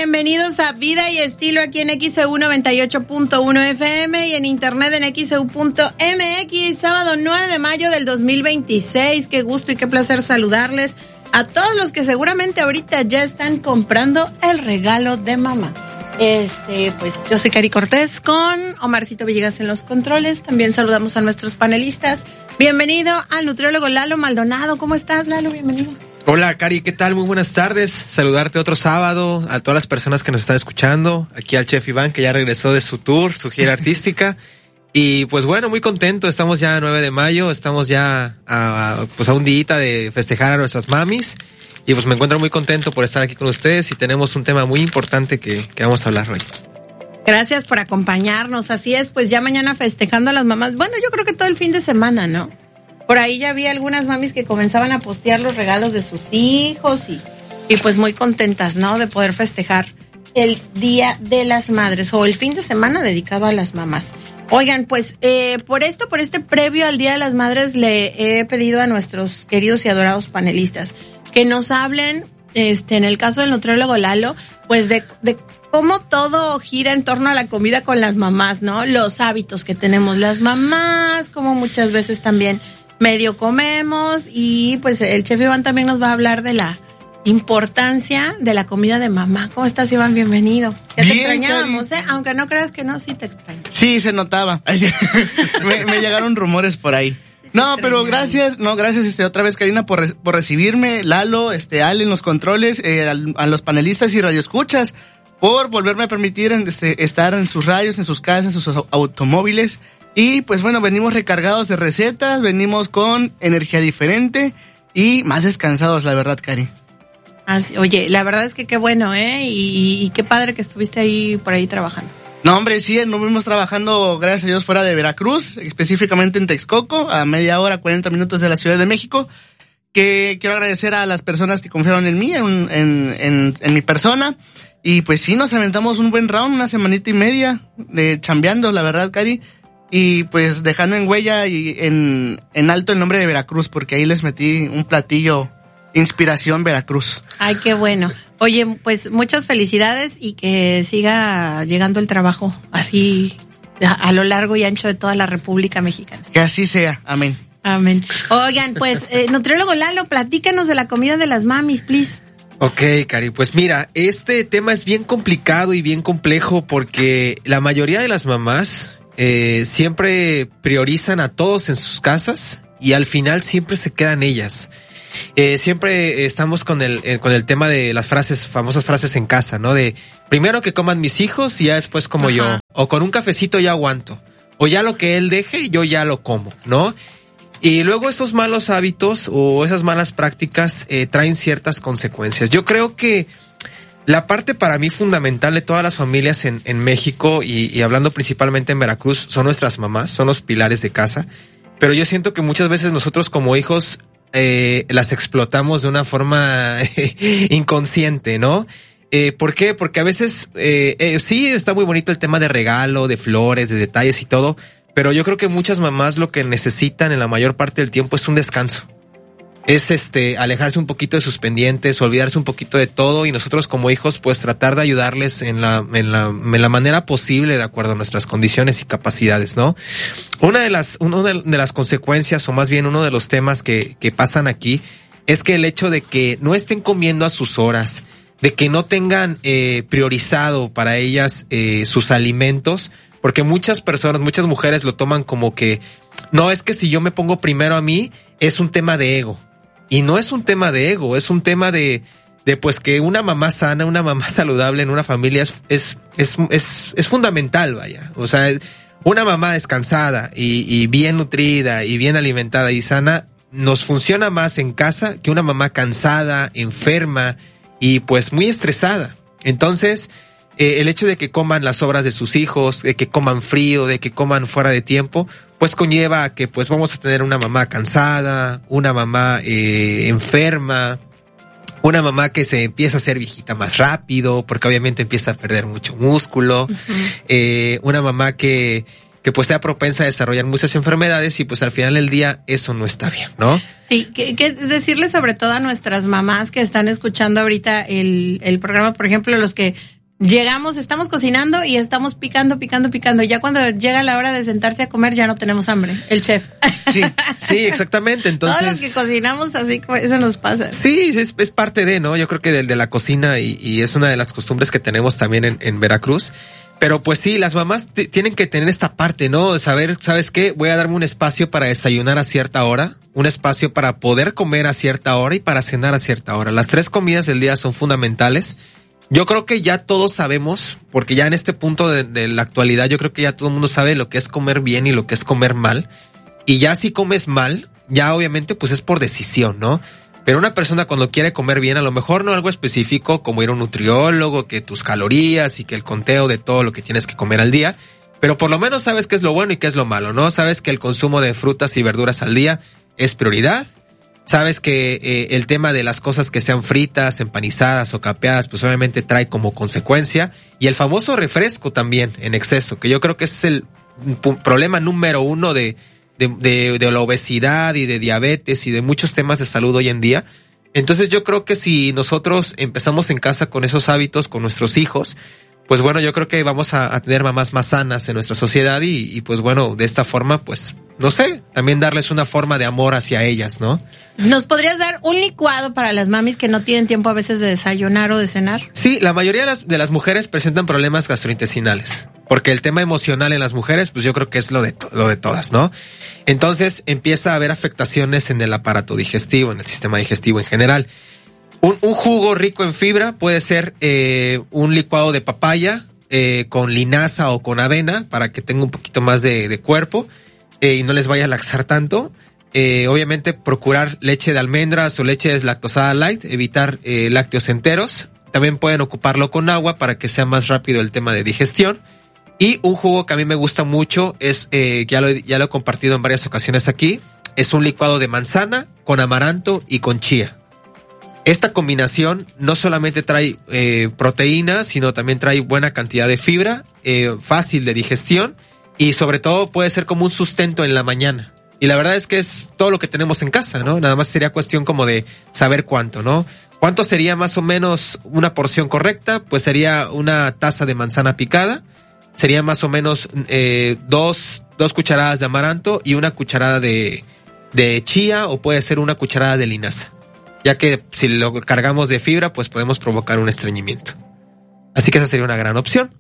bienvenidos a Vida y Estilo aquí en XEU 98.1 FM y en internet en XEU.mx, sábado 9 de mayo del 2026. Qué gusto y qué placer saludarles a todos los que seguramente ahorita ya están comprando el regalo de mamá. Pues yo soy Cari Cortés con Omarcito Villegas en los controles. También saludamos a nuestros panelistas. Bienvenido al nutriólogo Lalo Maldonado. ¿Cómo estás, Lalo? Bienvenido. Hola, Cari, ¿qué tal? Muy buenas tardes. Saludarte otro sábado a todas las personas que nos están escuchando. Aquí al chef Iván, que ya regresó de su tour, su gira artística. Y pues bueno, muy contento. Estamos ya a 9 de mayo. Estamos ya a un día de festejar a nuestras mamis. Y pues me encuentro muy contento por estar aquí con ustedes. Y tenemos un tema muy importante que vamos a hablar hoy. Gracias por acompañarnos. Así es, pues ya mañana festejando a las mamás. Bueno, yo creo que todo el fin de semana, ¿no? Por ahí ya vi algunas mamis que comenzaban a postear los regalos de sus hijos y pues muy contentas, ¿no? De poder festejar el Día de las Madres o el fin de semana dedicado a las mamás. Oigan, pues por este previo al Día de las Madres le he pedido a nuestros queridos y adorados panelistas que nos hablen, en el caso del nutriólogo Lalo, pues de cómo todo gira en torno a la comida con las mamás, ¿no? Los hábitos que tenemos las mamás, como muchas veces también medio comemos, y pues el chef Iván también nos va a hablar de la importancia de la comida de mamá. ¿Cómo estás, Iván? Bienvenido. Ya te extrañábamos, aunque no creas que no, sí te extraño. Sí, se notaba. me llegaron rumores por ahí. No, pero gracias, otra vez, Karina, por recibirme, Lalo, Ale en los controles, a los panelistas y radioescuchas, por volverme a permitir estar en sus radios, en sus casas, en sus automóviles. Y pues bueno, venimos recargados de recetas, venimos con energía diferente y más descansados, la verdad, Cari. Oye, la verdad es que qué bueno, y qué padre que estuviste ahí por ahí trabajando. No, hombre, sí, nos vimos trabajando, gracias a Dios, fuera de Veracruz, específicamente en Texcoco, a media hora, 40 minutos de la Ciudad de México, que quiero agradecer a las personas que confiaron en mí, en mi persona, y pues sí, nos aventamos un buen round, una semanita y media de chambeando, la verdad, Cari, y pues dejando en huella y en alto el nombre de Veracruz, porque ahí les metí un platillo inspiración Veracruz. Ay, qué bueno. Oye, pues muchas felicidades y que siga llegando el trabajo así a lo largo y ancho de toda la República Mexicana. Que así sea, amén. Amén. Oigan, pues, nutriólogo Lalo, platícanos de la comida de las mamis, please. Ok, Cari, pues mira, este tema es bien complicado y bien complejo porque la mayoría de las mamás siempre priorizan a todos en sus casas y al final siempre se quedan ellas. Siempre estamos con el tema de las famosas frases en casa, ¿no? De primero que coman mis hijos y ya después como Ajá. yo. O con un cafecito ya aguanto. O ya lo que él deje, yo ya lo como, ¿no? Y luego esos malos hábitos o esas malas prácticas traen ciertas consecuencias. Yo creo que la parte para mí fundamental de todas las familias en México y hablando principalmente en Veracruz son nuestras mamás, son los pilares de casa. Pero yo siento que muchas veces nosotros como hijos las explotamos de una forma inconsciente, ¿no? ¿Por qué? Porque a veces sí está muy bonito el tema de regalo, de flores, de detalles y todo, pero yo creo que muchas mamás lo que necesitan en la mayor parte del tiempo es un descanso. Es alejarse un poquito de sus pendientes, olvidarse un poquito de todo y nosotros como hijos pues tratar de ayudarles en la manera posible de acuerdo a nuestras condiciones y capacidades, ¿no? Una de las consecuencias o más bien uno de los temas que pasan aquí es que el hecho de que no estén comiendo a sus horas, de que no tengan priorizado para ellas sus alimentos, porque muchas mujeres lo toman como que no, es que si yo me pongo primero a mí es un tema de ego. Y no es un tema de ego, es un tema de pues que una mamá sana, una mamá saludable en una familia es fundamental, vaya. O sea, una mamá descansada y bien nutrida y bien alimentada y sana nos funciona más en casa que una mamá cansada, enferma y pues muy estresada. Entonces, el hecho de que coman las sobras de sus hijos, de que coman frío, de que coman fuera de tiempo, pues conlleva a que pues vamos a tener una mamá cansada, una mamá enferma, una mamá que se empieza a hacer viejita más rápido, porque obviamente empieza a perder mucho músculo, una mamá que que pues sea propensa a desarrollar muchas enfermedades y pues al final del día eso no está bien, ¿no? Sí, que decirle sobre todo a nuestras mamás que están escuchando ahorita el programa, por ejemplo, los que llegamos, estamos cocinando y estamos picando. Ya cuando llega la hora de sentarse a comer ya no tenemos hambre, el chef. Sí, exactamente. Entonces, todos los que cocinamos así, eso nos pasa. Sí, es parte de, ¿no? Yo creo que de la cocina y es una de las costumbres que tenemos también en Veracruz. Pero pues sí, las mamás tienen que tener esta parte, ¿no? Saber, ¿sabes qué? Voy a darme un espacio para desayunar a cierta hora, un espacio para poder comer a cierta hora y para cenar a cierta hora. Las 3 comidas del día son fundamentales. Yo creo que ya todos sabemos, porque ya en este punto de la actualidad, yo creo que ya todo el mundo sabe lo que es comer bien y lo que es comer mal. Y ya si comes mal, ya obviamente pues es por decisión, ¿no? Pero una persona cuando quiere comer bien, a lo mejor no algo específico como ir a un nutriólogo, que tus calorías y que el conteo de todo lo que tienes que comer al día, pero por lo menos sabes qué es lo bueno y qué es lo malo, ¿no? Sabes que el consumo de frutas y verduras al día es prioridad. Sabes que el tema de las cosas que sean fritas, empanizadas o capeadas, pues obviamente trae como consecuencia. Y el famoso refresco también en exceso, que yo creo que ese es el problema número 1 de la obesidad y de diabetes y de muchos temas de salud hoy en día. Entonces yo creo que si nosotros empezamos en casa con esos hábitos, con nuestros hijos, pues bueno, yo creo que vamos a tener mamás más sanas en nuestra sociedad y pues bueno, de esta forma, pues, no sé, también darles una forma de amor hacia ellas, ¿no? ¿Nos podrías dar un licuado para las mamis que no tienen tiempo a veces de desayunar o de cenar? Sí, la mayoría de las mujeres presentan problemas gastrointestinales, porque el tema emocional en las mujeres, pues yo creo que es lo de todas, ¿no? Entonces empieza a haber afectaciones en el aparato digestivo, en el sistema digestivo en general. Un jugo rico en fibra puede ser un licuado de papaya con linaza o con avena para que tenga un poquito más de cuerpo y no les vaya a laxar tanto. Obviamente procurar leche de almendras o leche deslactosada light, evitar lácteos enteros. También pueden ocuparlo con agua para que sea más rápido el tema de digestión. Y un jugo que a mí me gusta mucho es, ya lo he compartido en varias ocasiones aquí, es un licuado de manzana con amaranto y con chía. Esta combinación no solamente trae proteínas, sino también trae buena cantidad de fibra, fácil de digestión y sobre todo puede ser como un sustento en la mañana. Y la verdad es que es todo lo que tenemos en casa, ¿no? Nada más sería cuestión como de saber cuánto, ¿no? ¿Cuánto sería más o menos una porción correcta? Pues sería una taza de manzana picada, sería más o menos dos cucharadas de amaranto y una cucharada de chía o puede ser una cucharada de linaza. Ya que si lo cargamos de fibra, pues podemos provocar un estreñimiento. Así que esa sería una gran opción.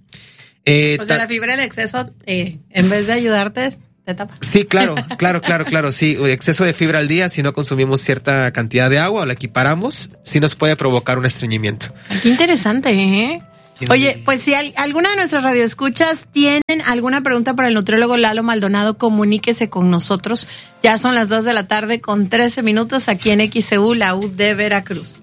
O sea, la fibra, el exceso, en vez de ayudarte, te tapa. Sí, claro, sí. Exceso de fibra al día, si no consumimos cierta cantidad de agua o la equiparamos, sí nos puede provocar un estreñimiento. Qué interesante, ¿eh? Oye, pues si alguna de nuestras radioescuchas tienen alguna pregunta para el nutriólogo Lalo Maldonado, comuníquese con nosotros. Ya son las 2:13 con 13 minutos aquí en XEU, la U de Veracruz.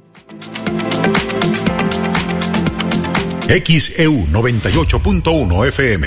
XEU 98.1 FM.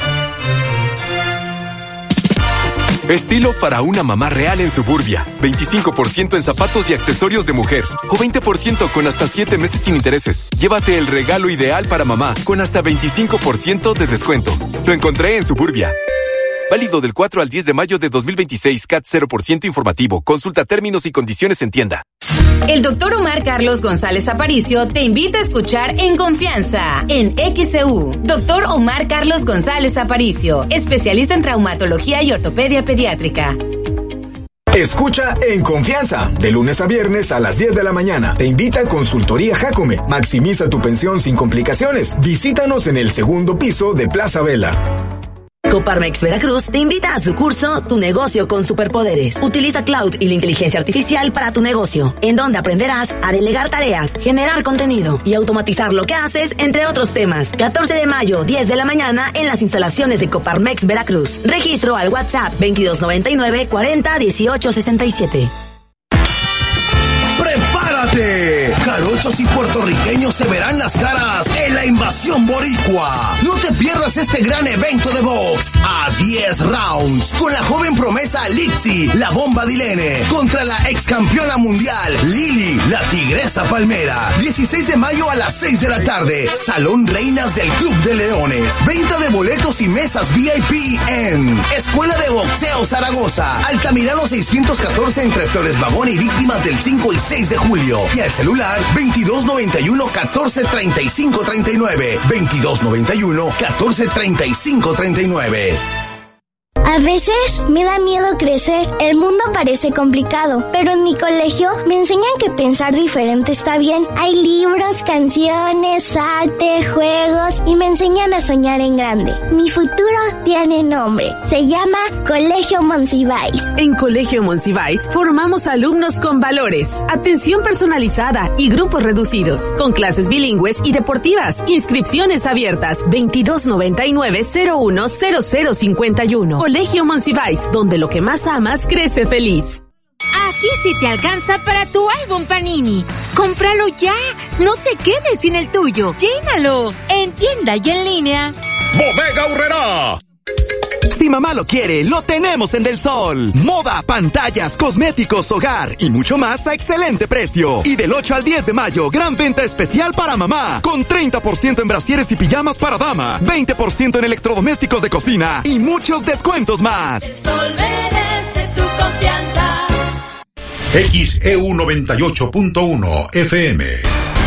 Estilo para una mamá real en Suburbia. 25% en zapatos y accesorios de mujer. O 20% con hasta 7 meses sin intereses. Llévate el regalo ideal para mamá con hasta 25% de descuento. Lo encontré en Suburbia. Válido del 4 al 10 de mayo de 2026. CAT 0% informativo. Consulta términos y condiciones en tienda. El doctor Omar Carlos González Aparicio te invita a escuchar En Confianza, en XEU. Doctor Omar Carlos González Aparicio, especialista en traumatología y ortopedia pediátrica. Escucha En Confianza, de lunes a viernes a las 10 de la mañana. Te invita a Consultoría Jacome. Maximiza tu pensión sin complicaciones. Visítanos en el segundo piso de Plaza Vela. Coparmex Veracruz te invita a su curso Tu Negocio con Superpoderes. Utiliza Cloud y la inteligencia artificial para tu negocio, en donde aprenderás a delegar tareas, generar contenido y automatizar lo que haces, entre otros temas. 14 de mayo, 10 de la mañana, en las instalaciones de Coparmex Veracruz. Registro al WhatsApp 2299 40 18 67. ¡Prepárate! Jarochos y puertorriqueños se verán las caras en la invasión boricua. No te pierdas este gran evento de box a 10 rounds con la joven promesa Lixi, la bomba Dilene, contra la ex campeona mundial Lili, la tigresa palmera. 16 de mayo a las 6 de la tarde, Salón Reinas del Club de Leones. Venta de boletos y mesas VIP en Escuela de Boxeo Zaragoza, Altamirano 614 entre Flores Magón y Víctimas del 5 y 6 de julio. Y al celular 2291 14 35 39. 2291 14 35 39. A veces me da miedo crecer. El mundo parece complicado, pero en mi colegio me enseñan que pensar diferente está bien. Hay libros, canciones, arte, juegos y me enseñan a soñar en grande. Mi futuro tiene nombre. Se llama Colegio Monsiváis. En Colegio Monsiváis formamos alumnos con valores, atención personalizada y grupos reducidos, con clases bilingües y deportivas. Inscripciones abiertas 2299-010051. Colegio Monsiváis, donde lo que más amas crece feliz. Aquí sí te alcanza para tu álbum Panini. ¡Cómpralo ya! No te quedes sin el tuyo. ¡Llénalo! En tienda y en línea. Bodega Aurrerá. Si mamá lo quiere, lo tenemos en Del Sol. Moda, pantallas, cosméticos, hogar y mucho más a excelente precio. Y del 8 al 10 de mayo, gran venta especial para mamá. Con 30% en brasieres y pijamas para dama, 20% en electrodomésticos de cocina y muchos descuentos más. El Sol merece tu confianza. XEU 98.1 FM.